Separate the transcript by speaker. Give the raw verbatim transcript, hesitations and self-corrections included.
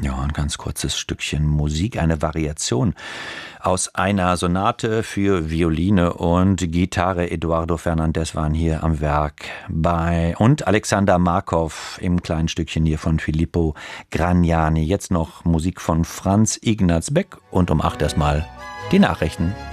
Speaker 1: Ja, ein ganz kurzes Stückchen Musik, eine Variation aus einer Sonate für Violine und Gitarre. Eduardo Fernandez waren hier am Werk bei und Alexander Markov im kleinen Stückchen hier von Filippo Gragnani. Jetzt noch Musik von Franz Ignaz Beck und um acht erstmal die Nachrichten.